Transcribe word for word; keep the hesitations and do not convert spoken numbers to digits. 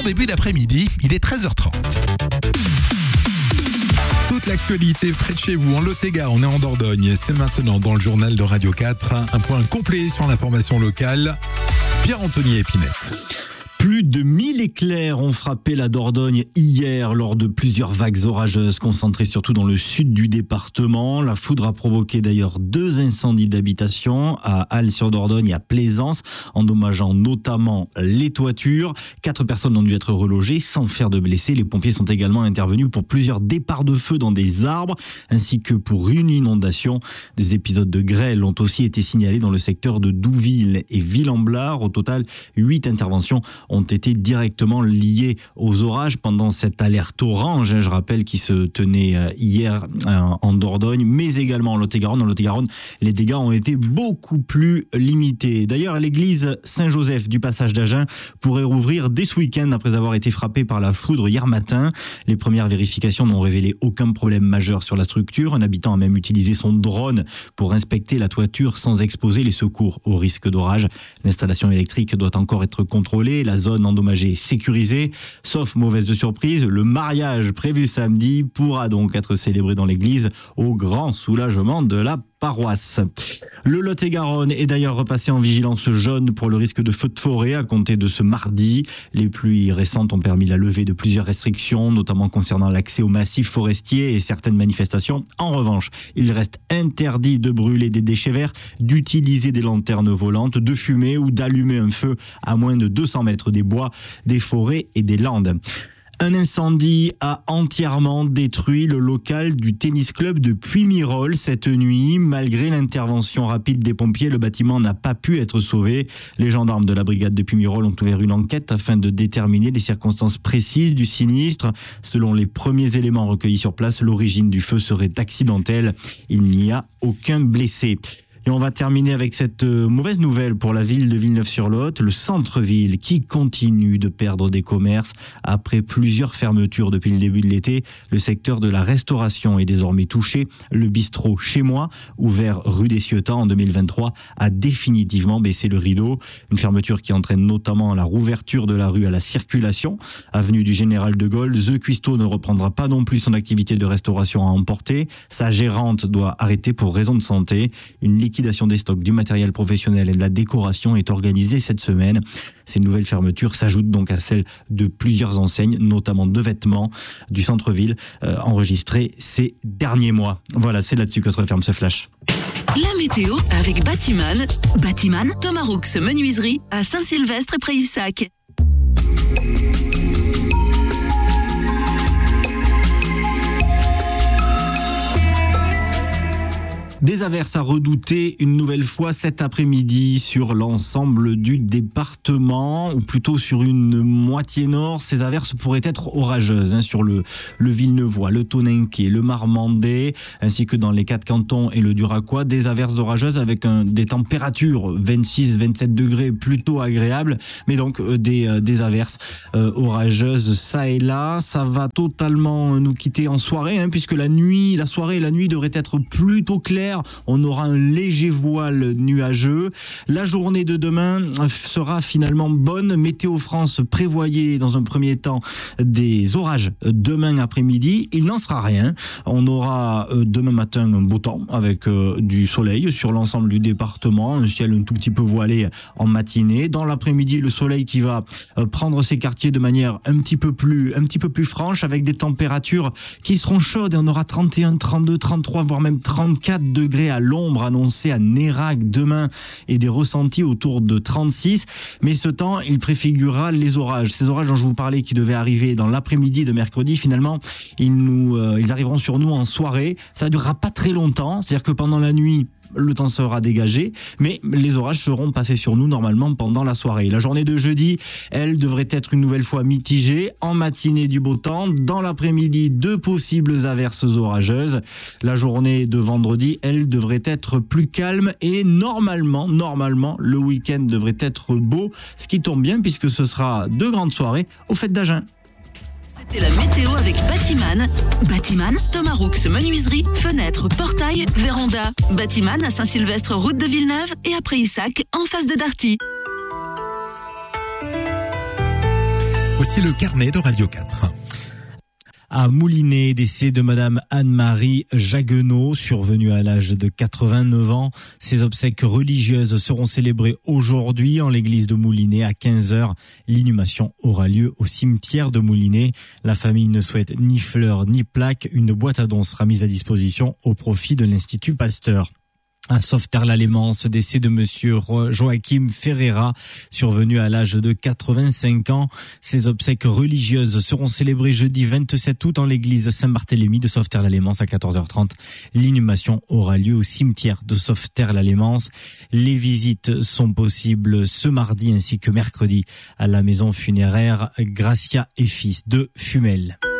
bon début d'après-midi, il est treize heures trente. Toute l'actualité près de chez vous, en Lot-et-Garonne, on est en Dordogne. C'est maintenant dans le journal de Radio quatre, un point complet sur l'information locale. Pierre-Anthony Épinette. Plus de mille éclairs ont frappé la Dordogne hier lors de plusieurs vagues orageuses concentrées surtout dans le sud du département. La foudre a provoqué d'ailleurs deux incendies d'habitation à Halle-sur-Dordogne et à Plaisance, endommageant notamment les toitures. Quatre personnes ont dû être relogées sans faire de blessés. Les pompiers sont également intervenus pour plusieurs départs de feu dans des arbres ainsi que pour une inondation. Des épisodes de grêle ont aussi été signalés dans le secteur de Douville et Ville-en-Blard. Au total, huit interventions ont été directement liés aux orages pendant cette alerte orange, je rappelle, qui se tenait hier en Dordogne, mais également en Lot-et-Garonne. En Lot-et-Garonne, les dégâts ont été beaucoup plus limités. D'ailleurs, l'église Saint-Joseph du passage d'Agen pourrait rouvrir dès ce week-end après avoir été frappée par la foudre hier matin. Les premières vérifications n'ont révélé aucun problème majeur sur la structure. Un habitant a même utilisé son drone pour inspecter la toiture sans exposer les secours au risque d'orage. L'installation électrique doit encore être contrôlée. La zone endommagée sécurisée. Sauf mauvaise surprise, le mariage prévu samedi pourra donc être célébré dans l'église au grand soulagement de la paroisse. Le Lot-et-Garonne est d'ailleurs repassé en vigilance jaune pour le risque de feu de forêt à compter de ce mardi. Les pluies récentes ont permis la levée de plusieurs restrictions, notamment concernant l'accès aux massifs forestiers et certaines manifestations. En revanche, il reste interdit de brûler des déchets verts, d'utiliser des lanternes volantes, de fumer ou d'allumer un feu à moins de deux cents mètres des bois, des forêts et des landes. Un incendie a entièrement détruit le local du tennis club de Puymirol cette nuit. Malgré l'intervention rapide des pompiers, le bâtiment n'a pas pu être sauvé. Les gendarmes de la brigade de Puymirol ont ouvert une enquête afin de déterminer les circonstances précises du sinistre. Selon les premiers éléments recueillis sur place, l'origine du feu serait accidentelle. Il n'y a aucun blessé. Et on va terminer avec cette mauvaise nouvelle pour la ville de Villeneuve-sur-Lot, le centre-ville qui continue de perdre des commerces. Après plusieurs fermetures depuis le début de l'été, le secteur de la restauration est désormais touché. Le bistrot Chez Moi, ouvert rue des Ciotats en deux mille vingt-trois, a définitivement baissé le rideau. Une fermeture qui entraîne notamment la rouverture de la rue à la circulation. Avenue du Général de Gaulle, The Cuistot ne reprendra pas non plus son activité de restauration à emporter. Sa gérante doit arrêter pour raison de santé. Une liquidation des stocks du matériel professionnel et de la décoration est organisée cette semaine. Ces nouvelles fermetures s'ajoutent donc à celles de plusieurs enseignes, notamment de vêtements du centre-ville, euh, enregistrées ces derniers mois. Voilà, c'est là-dessus que se referme ce flash. La météo avec Batiman. Batiman, Thomas Roux Menuiserie à Saint-Sylvestre et Pré-Issac. Des averses à redouter une nouvelle fois cet après-midi sur l'ensemble du département, ou plutôt sur une moitié nord. Ces averses pourraient être orageuses hein, sur le, le Villeneuvois, le Tonninquet, le Marmandais, ainsi que dans les quatre cantons et le Duracois. Des averses orageuses avec un, des températures vingt-six à vingt-sept degrés plutôt agréables, mais donc euh, des, euh, des averses euh, orageuses ça et là. Ça va totalement nous quitter en soirée, hein, puisque la nuit, la soirée et la nuit devraient être plutôt claires. On aura un léger voile nuageux. La journée de demain sera finalement bonne. Météo France prévoyait dans un premier temps des orages demain après-midi. Il n'en sera rien. On aura demain matin un beau temps avec du soleil sur l'ensemble du département. Un ciel un tout petit peu voilé en matinée. Dans l'après-midi, le soleil qui va prendre ses quartiers de manière un petit peu plus, un petit peu plus franche avec des températures qui seront chaudes. Et on aura trente et un, trente-deux, trente-trois, voire même trente-quatre degrés à l'ombre annoncé à Nérac demain et des ressentis autour de trente-six. Mais ce temps, il préfigurera les orages. Ces orages dont je vous parlais qui devaient arriver dans l'après-midi de mercredi, finalement, ils, nous, euh, ils arriveront sur nous en soirée. Ça ne durera pas très longtemps. C'est-à-dire que pendant la nuit, le temps sera dégagé, mais les orages seront passés sur nous normalement pendant la soirée. La journée de jeudi, elle devrait être une nouvelle fois mitigée. En matinée, du beau temps. Dans l'après-midi, deux possibles averses orageuses. La journée de vendredi, elle devrait être plus calme et normalement, normalement, le week-end devrait être beau, ce qui tombe bien puisque ce sera deux grandes soirées aux fêtes d'Agen. C'était la météo avec Batiman. Batiman, Thomas Roux Menuiserie, fenêtres, portails, véranda. Batiman à Saint-Sylvestre, route de Villeneuve et à Pré-Issac, en face de Darty. Voici le carnet de Radio quatre. À Moulinet, décès de Madame Anne-Marie Jaguenot, survenue à l'âge de quatre-vingt-neuf ans. Ses obsèques religieuses seront célébrées aujourd'hui en l'église de Moulinet à quinze heures. L'inhumation aura lieu au cimetière de Moulinet. La famille ne souhaite ni fleurs ni plaques. Une boîte à dons sera mise à disposition au profit de l'Institut Pasteur. À Sauveterre-la-Lémance, décès de monsieur Joachim Ferreira, survenu à l'âge de quatre-vingt-cinq ans. Ses obsèques religieuses seront célébrées jeudi vingt-sept août en l'église Saint-Barthélemy de Sauveterre-la-Lémance à quatorze heures trente. L'inhumation aura lieu au cimetière de Sauveterre-la-Lémance. Les visites sont possibles ce mardi ainsi que mercredi à la maison funéraire Gracia et Fils de Fumel.